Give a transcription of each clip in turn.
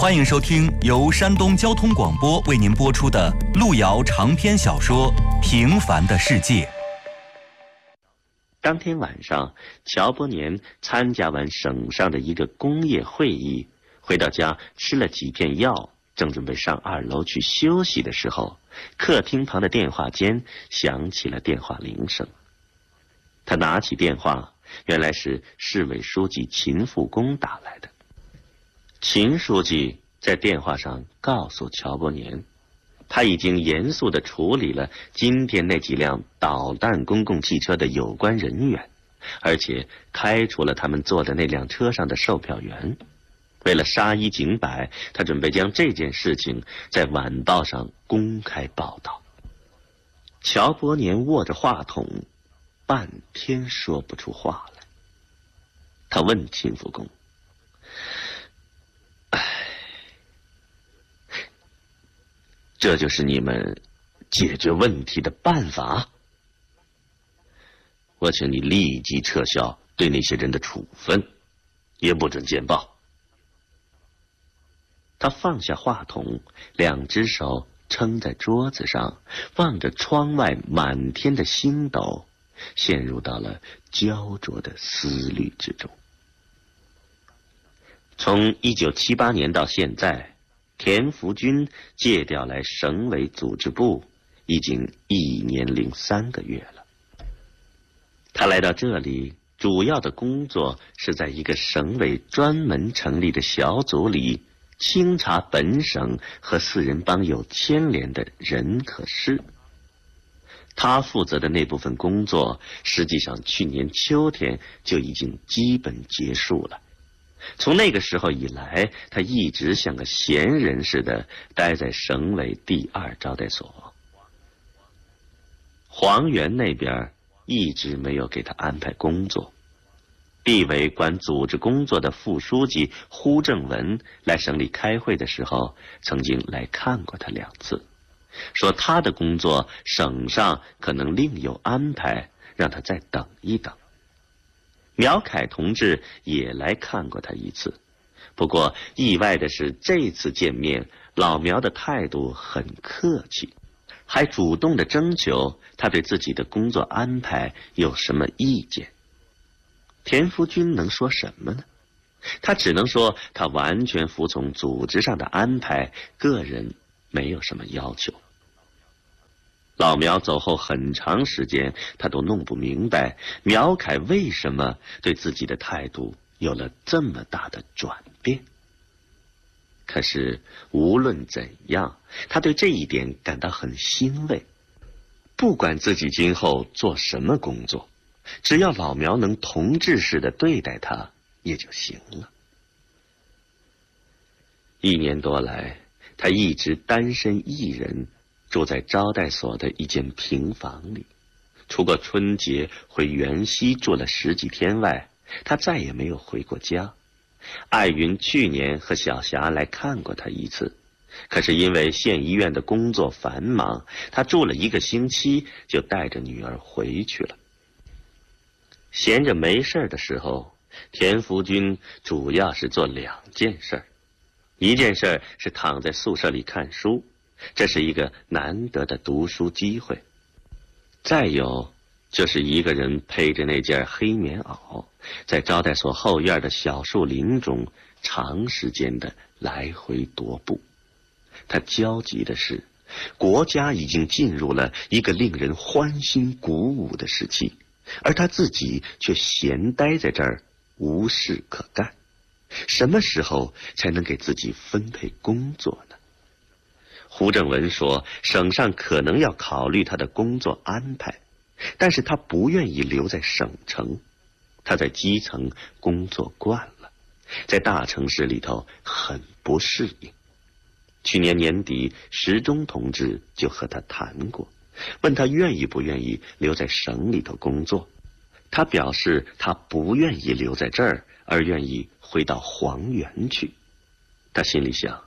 欢迎收听由山东交通广播为您播出的路遥长篇小说《平凡的世界》。 当天晚上，乔伯年参加完省上的一个工业会议，回到家吃了几片药，正准备上2楼去休息的时候，客厅旁的电话间响起了电话铃声。他拿起电话，原来是市委书记秦复公打来的。秦书记在电话上告诉乔伯年，他已经严肃地处理了今天那几辆导弹公共汽车的有关人员，而且开除了他们坐的那辆车上的售票员。为了杀一儆百，他准备将这件事情在晚报上公开报道。乔伯年握着话筒，半天说不出话来。他问秦复公：“这就是你们解决问题的办法？我请你立即撤销对那些人的处分，也不准见报。”他放下话筒，2只手撑在桌子上，望着窗外满天的星斗，陷入到了焦灼的思虑之中。从1978年到现在，田福军借调来省委组织部已经1年03个月了。他来到这里，主要的工作是在一个省委专门成立的小组里清查本省和4人帮有牵连的人和事。他负责的那部分工作，实际上去年秋天就已经基本结束了。从那个时候以来，他一直像个闲人似的待在省委第2招待所。黄原那边一直没有给他安排工作。地委管组织工作的副书记胡正文来省里开会的时候，曾经来看过他2次，说他的工作省上可能另有安排，让他再等一等。苗凯同志也来看过他1次，不过意外的是，这次见面老苗的态度很客气，还主动地征求他对自己的工作安排有什么意见。田福军能说什么呢？他只能说他完全服从组织上的安排，个人没有什么要求。老苗走后很长时间，他都弄不明白苗凯为什么对自己的态度有了这么大的转变。可是无论怎样，他对这一点感到很欣慰。不管自己今后做什么工作，只要老苗能同志似的对待他也就行了。1年多来，他一直单身一人，住在招待所的一间平房里。除过春节回原西住了10几天外，他再也没有回过家。艾云去年和小霞来看过他1次，可是因为县医院的工作繁忙，他住了1个星期就带着女儿回去了。闲着没事的时候，田福军主要是做2件事。一件事是躺在宿舍里看书，这是一个难得的读书机会。再有就是一个人配着那件黑棉袄，在招待所后院的小树林中长时间的来回踱步。他焦急的是，国家已经进入了一个令人欢欣鼓舞的时期，而他自己却闲待在这儿，无事可干。什么时候才能给自己分配工作呢？胡正文说，省上可能要考虑他的工作安排，但是他不愿意留在省城。他在基层工作惯了，在大城市里头很不适应。去年年底，石中同志就和他谈过，问他愿意不愿意留在省里头工作。他表示他不愿意留在这儿，而愿意回到黄原去。他心里想，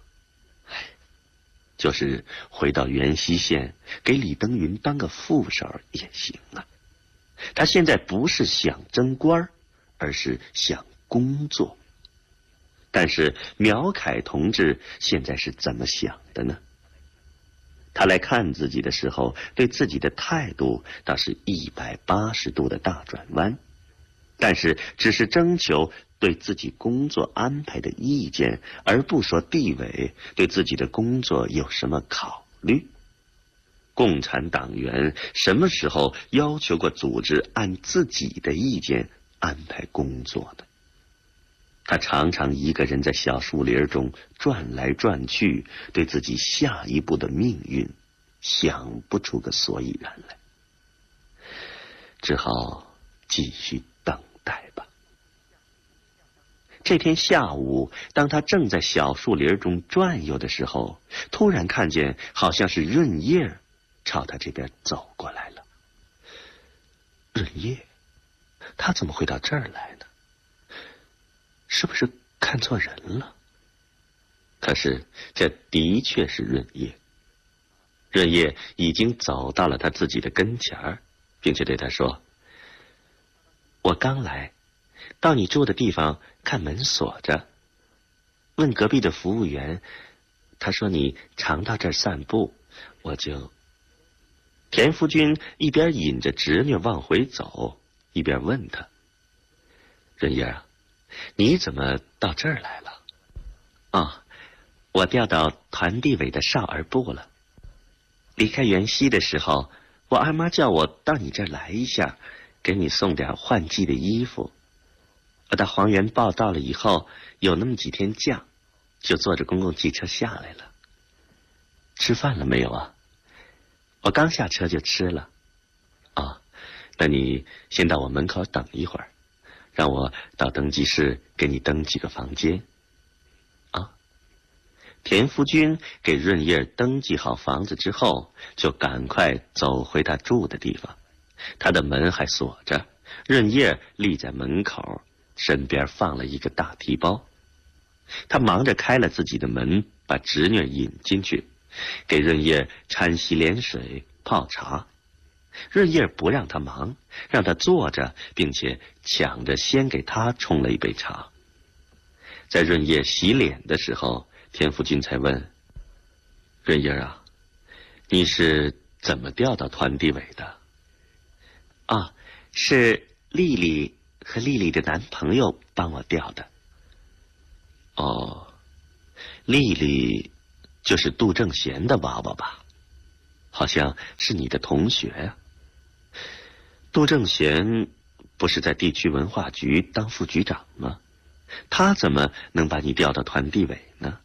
就是回到原西县给李登云当个副手也行啊。他现在不是想争官，而是想工作。 但是苗凯同志现在是怎么想的呢？他来看自己的时候，对自己的态度倒是180度的大转弯，但是只是征求对自己工作安排的意见，而不说地委对自己的工作有什么考虑。共产党员什么时候要求过组织按自己的意见安排工作的？他常常一个人在小树林中转来转去，对自己下一步的命运想不出个所以然来，只好继续等待吧。这天下午，当他正在小树林中转悠的时候，突然看见好像是润叶朝他这边走过来了。润叶，他怎么会到这儿来呢？是不是看错人了？可是这的确是润叶。润叶已经走到了他自己的跟前儿，并且对他说：“我刚来，到你住的地方看门锁着，问隔壁的服务员，他说你常到这儿散步，我就……”田福军一边引着侄女往回走，一边问他：“润叶啊，你怎么到这儿来了？”“哦，我调到团地委的少儿部了。离开元溪的时候，我二妈叫我到你这儿来一下，给你送点换季的衣服。我到黄原报到了以后，有那么几天假，就坐着公共汽车下来了。吃饭了没有啊？我刚下车就吃了。哦，那你先到我门口等一会儿，让我到登记室给你登几个房间。”啊，田福军给润叶登记好房子之后，就赶快走回他住的地方。他的门还锁着，润叶立在门口，身边放了一个大提包。他忙着开了自己的门，把侄女引进去，给润叶掺洗脸水、泡茶。润叶不让他忙，让他坐着，并且抢着先给他冲了一杯茶。在润叶洗脸的时候，田福军才问：“润叶啊，你是怎么调到团地委的？”“啊，是丽丽和丽丽的男朋友帮我调的。”“哦，丽丽就是杜正贤的娃娃吧？好像是你的同学啊。杜正贤不是在地区文化局当副局长吗？他怎么能把你调到团地委呢？”“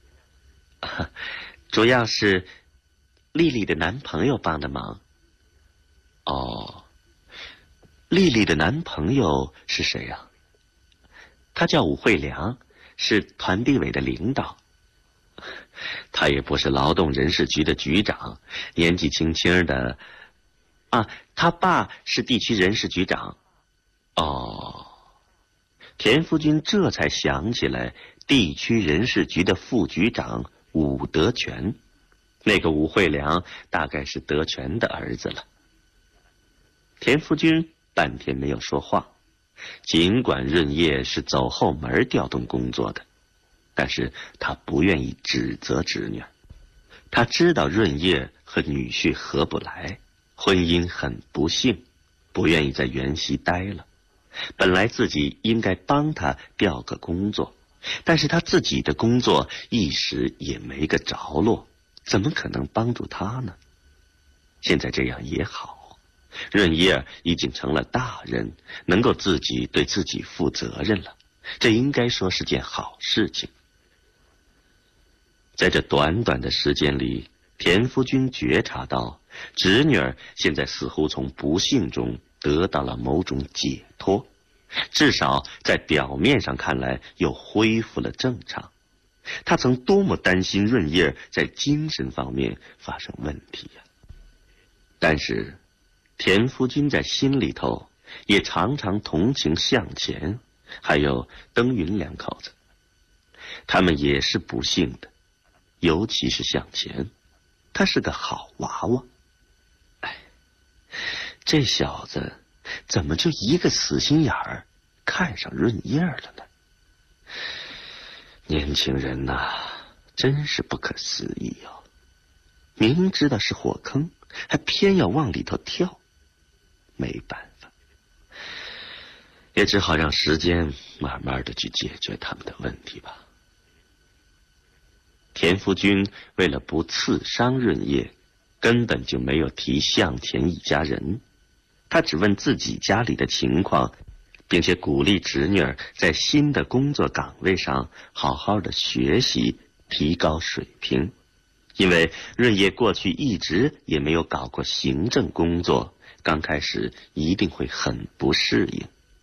主要是丽丽的男朋友帮的忙。”“哦，丽丽的男朋友是谁呀？”“他叫武惠良，是团地委的领导。他也不是劳动人事局的局长，年纪轻轻的。啊，他爸是地区人事局长。”“哦。”田福军这才想起来，地区人事局的副局长武德全，那个武惠良大概是德全的儿子了。田福军半天没有说话，尽管润叶是走后门调动工作的，但是他不愿意指责侄女。他知道润叶和女婿合不来，婚姻很不幸，不愿意在元溪待了。本来自己应该帮他调个工作，但是他自己的工作一时也没个着落，怎么可能帮助他呢？现在这样也好，润叶已经成了大人，能够自己对自己负责任了，这应该说是件好事情。在这短短的时间里，田福军觉察到侄女儿现在似乎从不幸中得到了某种解脱，至少在表面上看来又恢复了正常。他曾多么担心润叶在精神方面发生问题呀！但是田福军在心里头也常常同情向前还有登云两口子，他们也是不幸的，尤其是向前，他是个好娃娃。哎，这小子怎么就一个死心眼儿看上润叶了呢？ 年轻人呐，真是不可思议哦！明知道是火坑，还偏要往里头跳，没办法，也只好让时间慢慢的去解决他们的问题吧。田福军为了不刺伤润叶，根本就没有提向前一家人，他只问自己家里的情况，并且鼓励侄女儿在新的工作岗位上好好的学习，提高水平。因为润叶过去一直也没有搞过行政工作，刚开始一定会很不适应。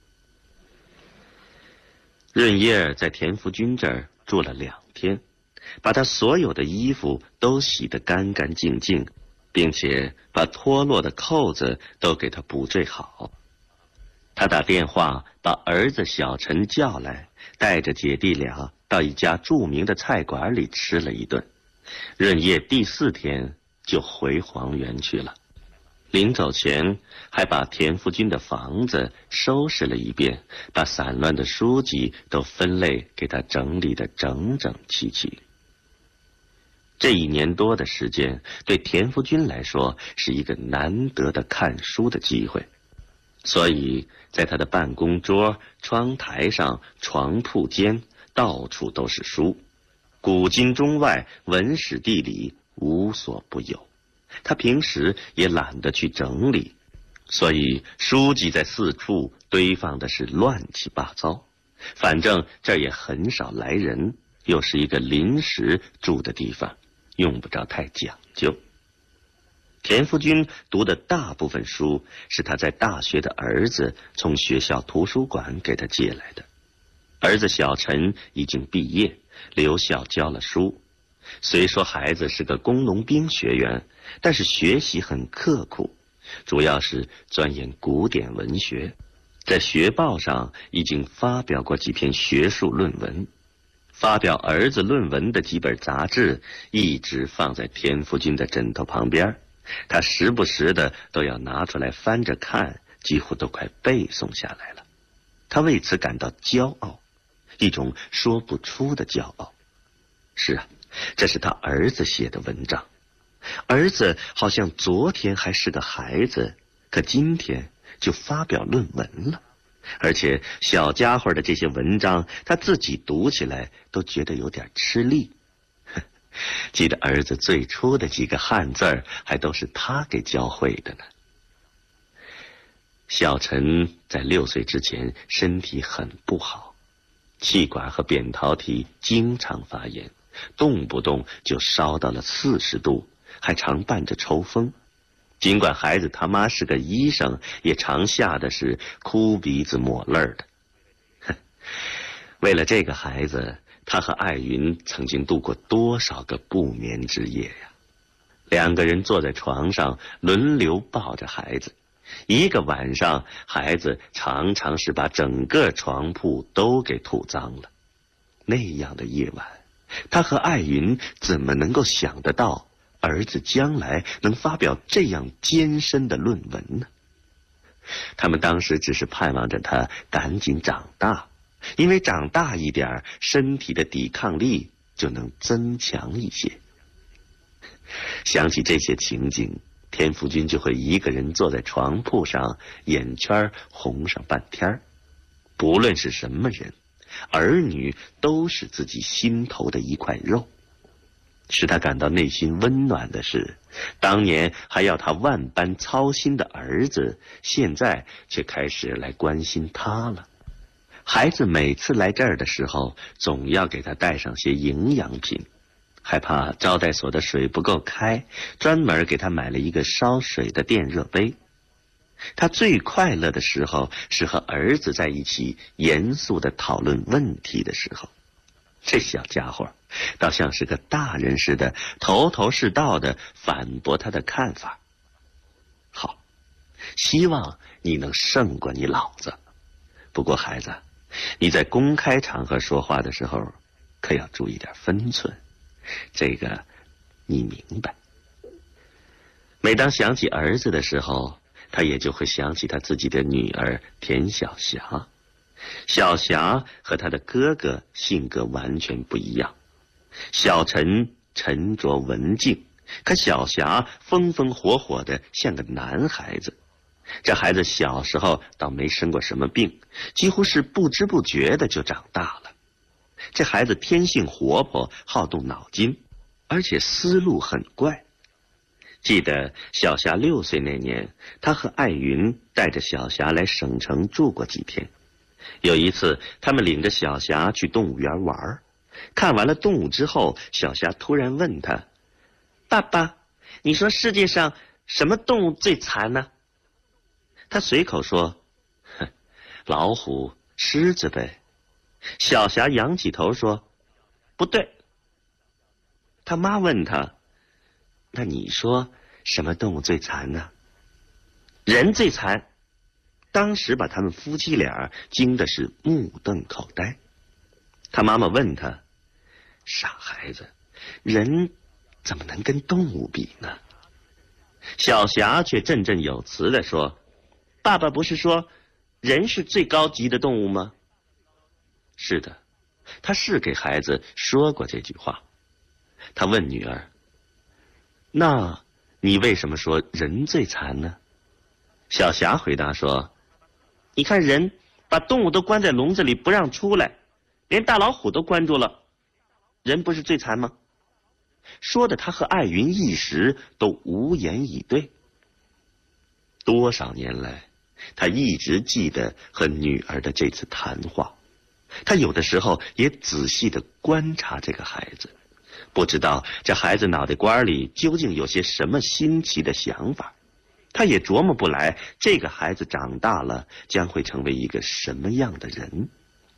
润叶在田福军这儿住了2天，把他所有的衣服都洗得干干净净，并且把脱落的扣子都给他补缀好。他打电话把儿子小陈叫来，带着姐弟俩到一家著名的菜馆里吃了一顿。润叶第4天就回黄原去了，临走前还把田福军的房子收拾了一遍，把散乱的书籍都分类给他整理得整整齐齐。这1年多的时间，对田福军来说是一个难得的看书的机会，所以在他的办公桌、窗台上、床铺间到处都是书，古今中外，文史地理无所不有。他平时也懒得去整理，所以书籍在四处堆放的是乱七八糟。反正这儿也很少来人，又是一个临时住的地方，用不着太讲究。田福军读的大部分书是他在大学的儿子从学校图书馆给他借来的。儿子小陈已经毕业，留校教了书。虽说孩子是个工农兵学员，但是学习很刻苦，主要是钻研古典文学，在学报上已经发表过几篇学术论文。发表儿子论文的几本杂志一直放在田福军的枕头旁边，他时不时的都要拿出来翻着看，几乎都快背诵下来了。他为此感到骄傲，一种说不出的骄傲。是啊，这是他儿子写的文章。儿子好像昨天还是个孩子，可今天就发表论文了。而且小家伙的这些文章，他自己读起来都觉得有点吃力。记得儿子最初的几个汉字儿还都是他给教会的呢。小陈在6岁之前身体很不好，气管和扁桃体经常发炎，动不动就烧到了40度，还常伴着抽风。尽管孩子他妈是个医生，也常吓得是哭鼻子抹泪的。为了这个孩子，他和艾云曾经度过多少个不眠之夜呀！2个人坐在床上，轮流抱着孩子。一个晚上，孩子常常是把整个床铺都给吐脏了。那样的夜晚，他和艾云怎么能够想得到儿子将来能发表这样艰深的论文呢？他们当时只是盼望着他赶紧长大，因为长大一点，身体的抵抗力就能增强一些。想起这些情景，田福军就会一个人坐在床铺上，眼圈红上半天。不论是什么人，儿女都是自己心头的一块肉。使他感到内心温暖的是，当年还要他万般操心的儿子，现在却开始来关心他了。孩子每次来这儿的时候，总要给他带上些营养品，害怕招待所的水不够开，专门给他买了一个烧水的电热杯。他最快乐的时候是和儿子在一起严肃地讨论问题的时候。这小家伙倒像是个大人似的，头头是道地反驳他的看法。好，希望你能胜过你老子。不过孩子，你在公开场合说话的时候可要注意点分寸，这个你明白。每当想起儿子的时候，他也就会想起他自己的女儿田晓霞。 小霞和他的哥哥性格完全不一样。小陈沉着文静，可小霞风风火火的像个男孩子。这孩子小时候倒没生过什么病，几乎是不知不觉的就长大了。这孩子天性活泼，好动脑筋，而且思路很怪。记得小霞6岁那年，他和艾云带着小霞来省城住过几天。有一次，他们领着小霞去动物园玩，看完了动物之后，小霞突然问他：“爸爸，你说世界上什么动物最残呢？”他随口说：“老虎、狮子呗。”小霞仰起头说：“不对。”他妈问他：“那你说什么动物最残呢？”“人最残。”当时把他们夫妻俩惊的是目瞪口呆。他妈妈问他：“傻孩子，人怎么能跟动物比呢？”小霞却振振有词地说：“爸爸不是说人是最高级的动物吗？”是的，他是给孩子说过这句话。他问女儿：“那你为什么说人最残呢？”小霞回答说：“你看人把动物都关在笼子里不让出来，连大老虎都关住了，人不是最残吗？”说的他和艾云一时都无言以对。多少年来，他一直记得和女儿的这次谈话。他有的时候也仔细地观察这个孩子，不知道这孩子脑袋瓜里究竟有些什么新奇的想法。他也琢磨不来，这个孩子长大了将会成为一个什么样的人。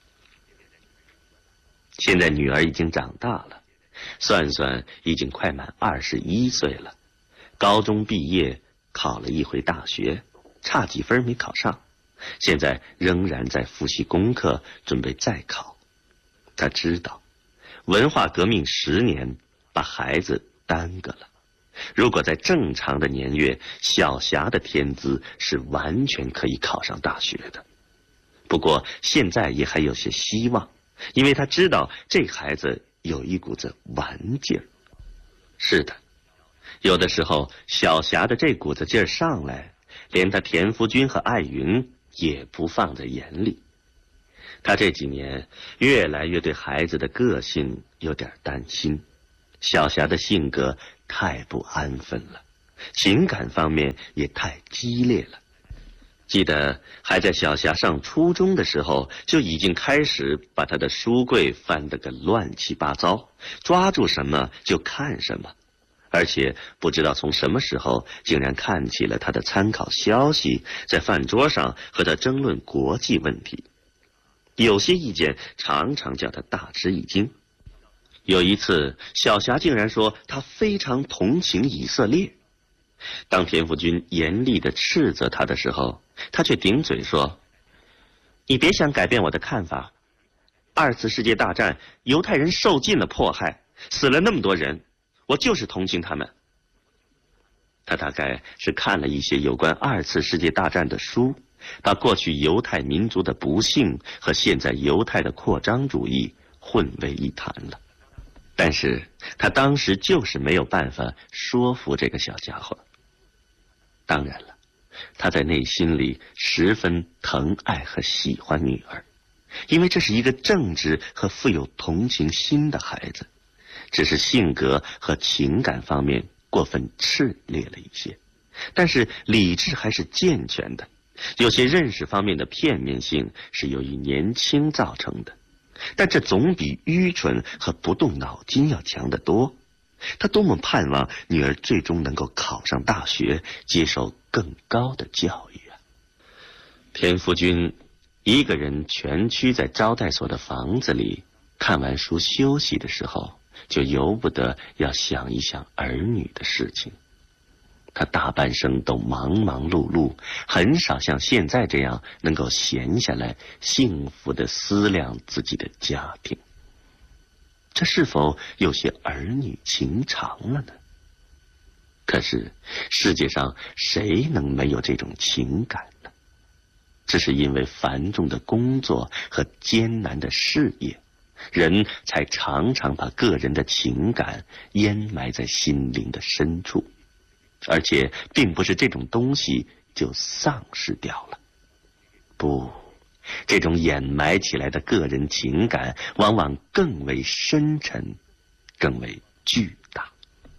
现在女儿已经长大了，算算已经快满21岁了，高中毕业，考了一回大学，差几分没考上，现在仍然在复习功课，准备再考。他知道文化革命10年把孩子耽搁了，如果在正常的年月，小霞的天资是完全可以考上大学的。不过现在也还有些希望，因为他知道这孩子有一股子顽劲儿。是的，有的时候小霞的这股子劲儿上来，连他田福军和艾云也不放在眼里。他这几年越来越对孩子的个性有点担心，小霞的性格太不安分了，情感方面也太激烈了。记得还在小霞上初中的时候，就已经开始把她的书柜翻得个乱七八糟，抓住什么就看什么，而且不知道从什么时候竟然看起了她的参考消息，在饭桌上和她争论国际问题。有些意见常常叫她大吃一惊。有一次，小霞竟然说她非常同情以色列。当田福军严厉地斥责他的时候，他却顶嘴说：“你别想改变我的看法。2次世界大战，犹太人受尽了迫害，死了那么多人，我就是同情他们。”他大概是看了一些有关2次世界大战的书，把过去犹太民族的不幸和现在犹太的扩张主义混为一谈了。但是他当时就是没有办法说服这个小家伙。当然了，他在内心里十分疼爱和喜欢女儿，因为这是一个正直和富有同情心的孩子，只是性格和情感方面过分炽烈了一些，但是理智还是健全的，有些认识方面的片面性是由于年轻造成的，但这总比愚蠢和不动脑筋要强得多。他多么盼望女儿最终能够考上大学，接受更高的教育啊！田福军一个人蜷曲在招待所的房子里，看完书休息的时候，就由不得要想一想儿女的事情。他大半生都忙忙碌碌，很少像现在这样能够闲下来，幸福地思量自己的家庭。这是否有些儿女情长了呢？可是世界上谁能没有这种情感呢？ 只是因为繁重的工作和艰难的事业，人才常常把个人的情感淹埋在心灵的深处，而且并不是这种东西就丧失掉了。不，这种掩埋起来的个人情感往往更为深沉，更为巨大。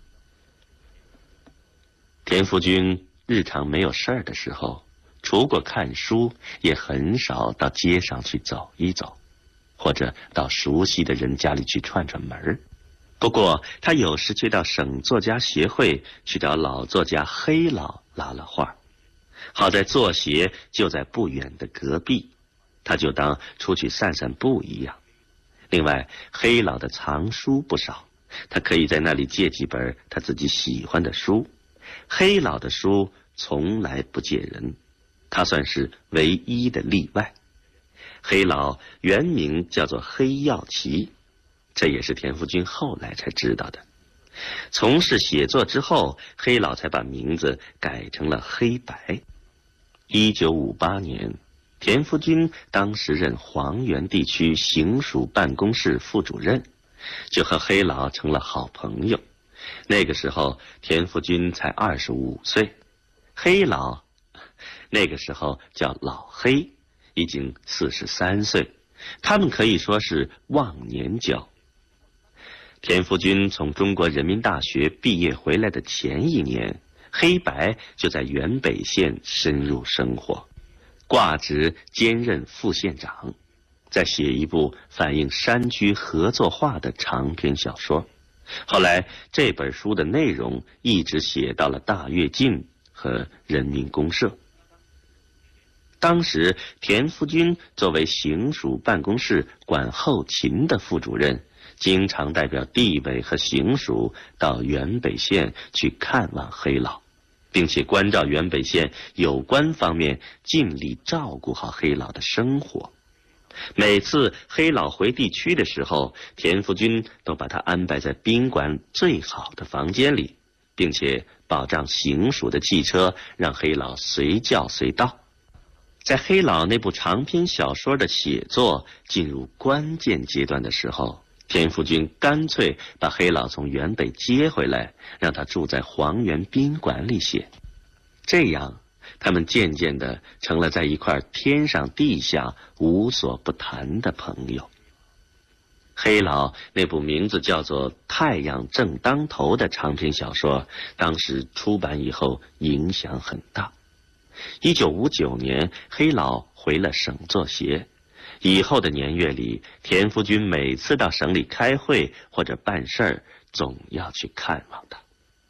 田福军日常没有事儿的时候，除过看书，也很少到街上去走一走，或者到熟悉的人家里去串串门。不过他有时却到省作家协会去找老作家黑老拉拉话，好在作协就在不远的隔壁，他就当出去散散步一样。另外，黑老的藏书不少，他可以在那里借几本他自己喜欢的书。黑老的书从来不借人，他算是唯一的例外。黑老原名叫做黑耀奇，这也是田福军后来才知道的。从事写作之后，黑老才把名字改成了黑白。1958年，田福军当时任黄原地区行署办公室副主任，就和黑老成了好朋友。那个时候田福军才25岁，黑老那个时候叫老黑，已经43岁，他们可以说是忘年交。田福军从中国人民大学毕业回来的前一年，黑白就在原北县深入生活，挂职兼任副县长，在写一部反映山区合作化的长篇小说。后来这本书的内容一直写到了大跃进和人民公社。当时田福军作为行署办公室管后勤的副主任，经常代表地委和行署到原北县去看望黑老，并且关照原北县有关方面尽力照顾好黑老的生活。每次黑老回地区的时候，田福军都把他安排在宾馆最好的房间里，并且保障行署的汽车让黑老随叫随到。在黑老那部长篇小说的写作进入关键阶段的时候，田福军干脆把黑老从原北接回来，让他住在黄原宾馆里写。这样他们渐渐地成了在一块天上地下无所不谈的朋友。黑老那部名字叫做《太阳正当头》的长篇小说，当时出版以后影响很大。1959年，黑老回了省作协。以后的年月里，田福军每次到省里开会或者办事儿，总要去看望他。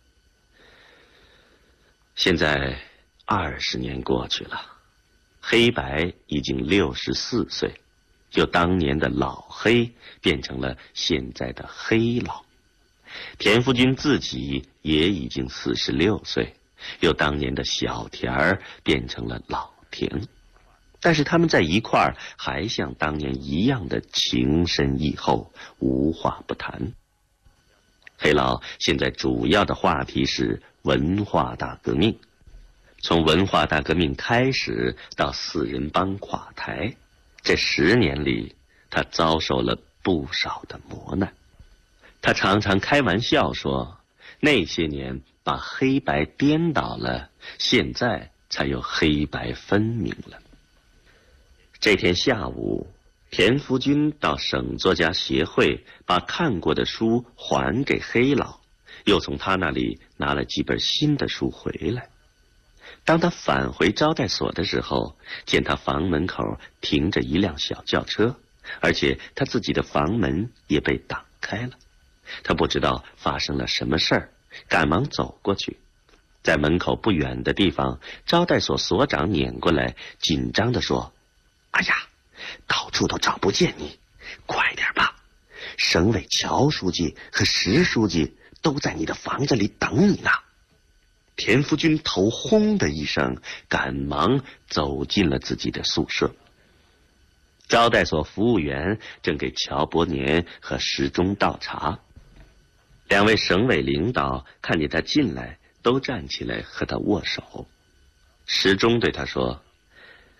现在20年过去了，黑白已经64岁，由当年的老黑变成了现在的黑老。田福军自己也已经46岁，由当年的小田儿变成了老田。但是他们在一块儿还像当年一样的情深意厚，无话不谈。黑老现在主要的话题是文化大革命。从文化大革命开始到四人帮垮台，这10年里，他遭受了不少的磨难。他常常开玩笑说，那些年把黑白颠倒了，现在才有黑白分明了。这天下午，田福军到省作家协会，把看过的书还给黑老，又从他那里拿了几本新的书回来。当他返回招待所的时候，见他房门口停着一辆小轿车，而且他自己的房门也被挡开了。他不知道发生了什么事儿，赶忙走过去。在门口不远的地方，招待所所长撵过来，紧张地说：“哎呀，到处都找不见你，快点吧！省委乔书记和石书记都在你的房子里等你呢。”田福军头轰的一声，赶忙走进了自己的宿舍。招待所服务员正给乔伯年和石忠倒茶。2位省委领导看见他进来，都站起来和他握手。石忠对他说：“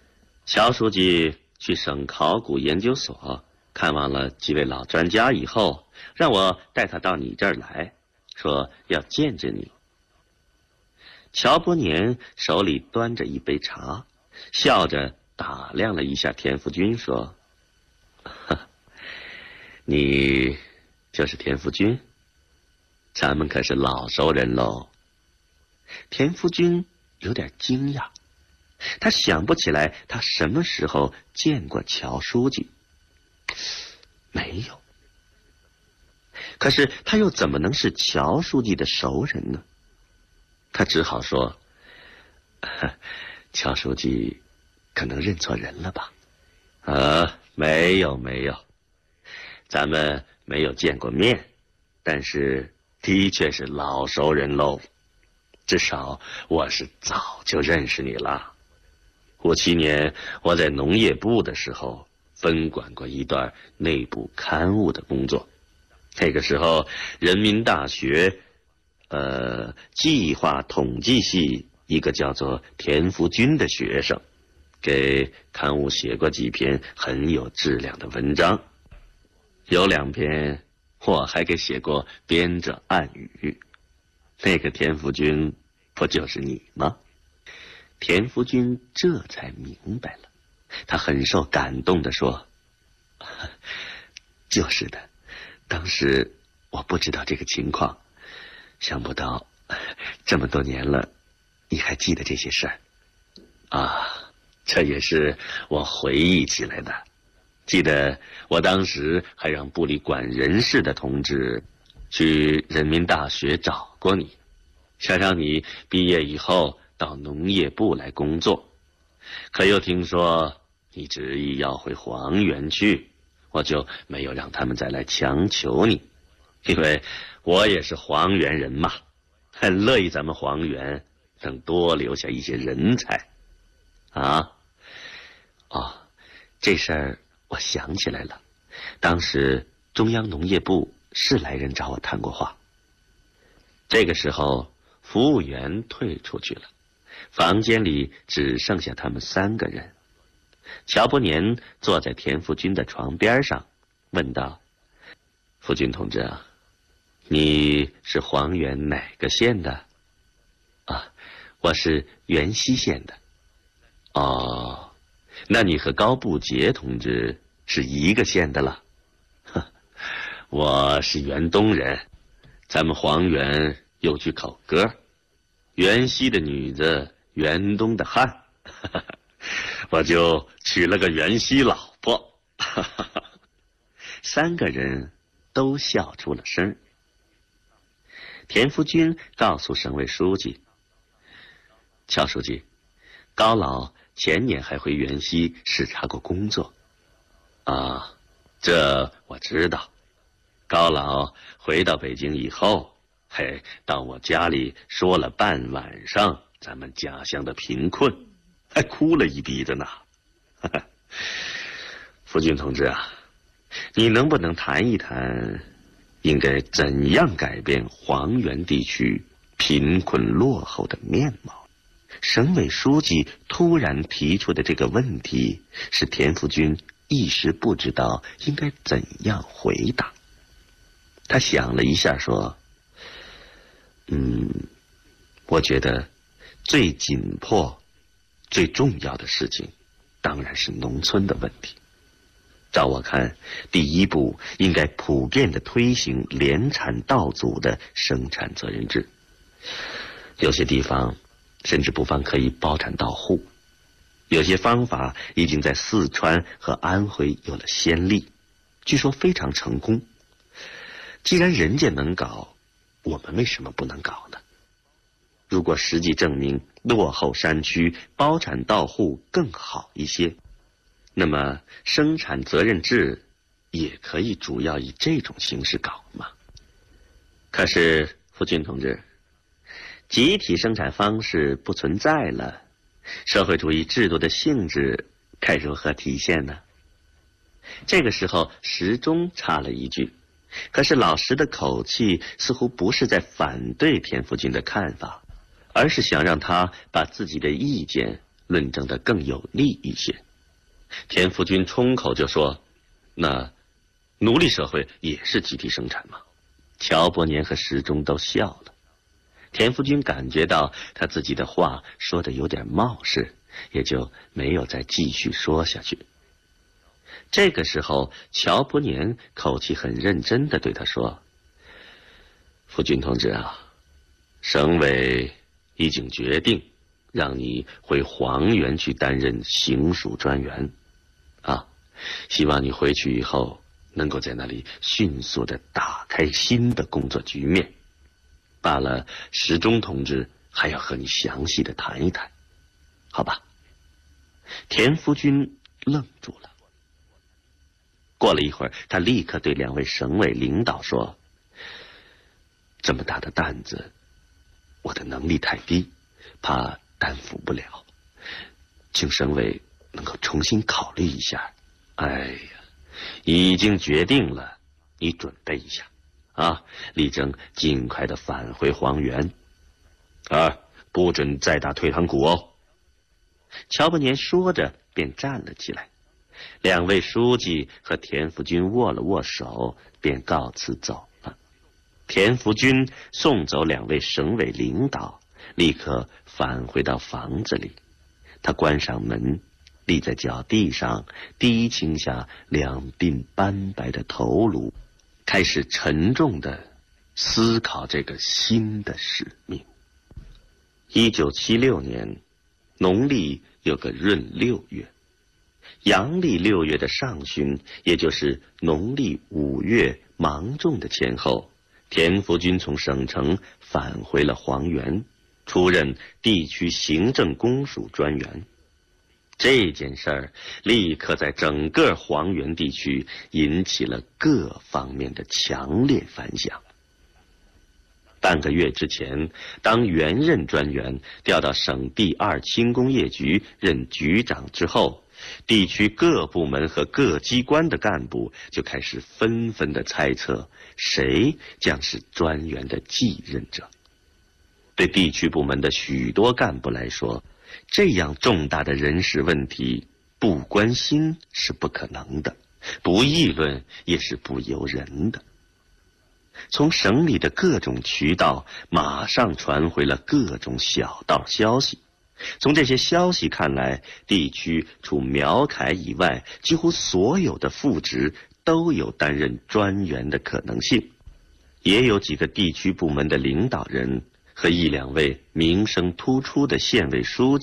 乔书记去省考古研究所看望了几位老专家以后，让我带他到你这儿来，说要见见你。乔伯年手里端着一杯茶，笑着打量了一下田福军，说：“你就是田福军？咱们可是老熟人喽。”田福军有点惊讶，他想不起来他什么时候见过乔书记。没有。可是他又怎么能是乔书记的熟人呢？他只好说：“乔书记可能认错人了吧？”没有，咱们没有见过面，但是的确是老熟人喽。至少我是早就认识你了。57年我在农业部的时候，分管过一段内部刊物的工作。那个时候，人民大学计划统计系一个叫做田福军的学生，给刊物写过几篇很有质量的文章，有2篇我还给写过编者暗语。那个田福军不就是你吗？田福军这才明白了，他很受感动地说：“就是的，当时我不知道这个情况，想不到这么多年了，你还记得这些事儿啊？这也是我回忆起来的。记得我当时还让部里管人事的同志去人民大学找过你，想让你毕业以后到农业部来工作，可又听说你执意要回黄原去，我就没有让他们再来强求你，因为我也是黄原人嘛，很乐意咱们黄原能多留下一些人才啊。这事儿我想起来了，当时中央农业部是来人找我谈过话。这个时候服务员退出去了，房间里只剩下他们3个人。乔伯年坐在田福军的床边上，问道：“福军同志啊，你是黄原哪个县的？”“我是原西县的。”“哦，那你和高步杰同志是一个县的了。”“我是原东人，咱们黄原有句口歌，原西的女子，原东的汉，我就娶了个原西老婆。”3个人都笑出了声。田福军告诉省委书记：“乔书记，高老前年还回原西视察过工作。”“这我知道。高老回到北京以后，到我家里说了半晚上咱们家乡的贫困，还哭了一鼻子呢。”“福军同志啊，你能不能谈一谈应该怎样改变黄原地区贫困落后的面貌？”省委书记突然提出的这个问题，使田福军一时不知道应该怎样回答。他想了一下说：“我觉得最紧迫、最重要的事情当然是农村的问题。照我看，第一步应该普遍的推行联产稻组的生产责任制，有些地方甚至不妨可以包产到户。有些方法已经在四川和安徽有了先例，据说非常成功。既然人家能搞，我们为什么不能搞呢？如果实际证明落后山区包产到户更好一些，那么生产责任制也可以主要以这种形式搞嘛。可是福军同志，集体生产方式不存在了，社会主义制度的性质该如何体现呢？这个时候时中插了一句，可是老石的口气似乎不是在反对田福军的看法，而是想让他把自己的意见论证得更有力一些。 田福军冲口就说：“那奴隶社会也是集体生产吗？”乔伯年和石钟都笑了。田福军感觉到他自己的话说得有点冒失，也就没有再继续说下去。这个时候，乔伯年口气很认真地对他说：“福军同志啊，省委已经决定让你回黄原去担任行署专员，希望你回去以后能够在那里迅速地打开新的工作局面。罢了，石钟同志还要和你详细的谈一谈，好吧？”田福军愣住了。过了一会儿，他立刻对2位省委领导说：“这么大的担子，我的能力太低，怕担负不了，请省委能够重新考虑一下。哎呀，已经决定了，你准备一下力争尽快的返回黄原，不准再打退堂鼓哦。”乔伯年说着便站了起来，2位书记和田福军握了握手，便告辞走了。田福军送走2位省委领导，立刻返回到房子里。他关上门，立在脚地上，低倾下2鬓斑白的头颅，开始沉重地思考这个新的使命。1976年，农历有个闰6月，阳历6月的上旬，也就是农历5月芒种的前后，田福军从省城返回了黄原，出任地区行政公署专员。这件事儿立刻在整个黄原地区引起了各方面的强烈反响。半个月之前，当原任专员调到省第2轻工业局任局长之后，地区各部门和各机关的干部就开始纷纷的猜测谁将是专员的继任者。对地区部门的许多干部来说，这样重大的人事问题，不关心是不可能的，不议论也是不由人的。从省里的各种渠道马上传回了各种小道消息。从这些消息看来，地区除苗楷以外，几乎所有的副职都有担任专员的可能性。也有几个地区部门的领导人和1-2位名声突出的县委书记